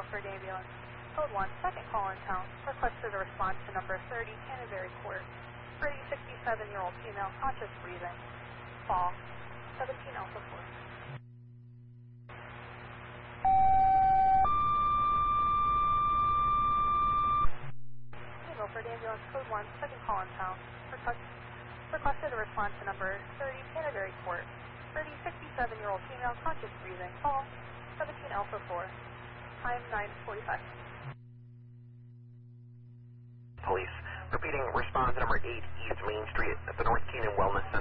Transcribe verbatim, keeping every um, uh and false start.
Milford Ambulance. Code one, second call in town. Requested a response to number thirty, Canterbury Court. thirty, sixty-seven-year-old female, conscious breathing. Fall, seventeen Alpha four. Milford Ambulance, code one, second call in town. Request, requested a response to number thirty, Canterbury Court. thirty, sixty-seven-year-old female, conscious breathing. Fall, seventeen Alpha four. Time nine forty-five. Police, repeating response number eight East Main Street at the North Canaan Wellness Center.